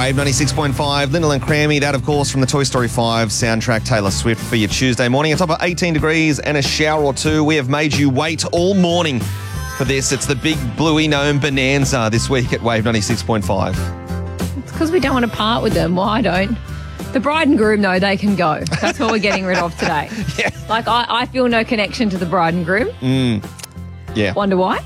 Wave 96.5, Lyndall and Crammy. That, of course, from the Toy Story 5 soundtrack, Taylor Swift, for your Tuesday morning. A top of 18 degrees and a shower or two. We have made you wait all morning for this. It's the big bluey gnome bonanza this week at Wave 96.5. It's because we don't want to part with them. Well, I don't. The bride and groom, though, they can go. That's what we're getting rid of today. Yeah. Like, I feel no connection to the bride and groom. Yeah. Wonder why?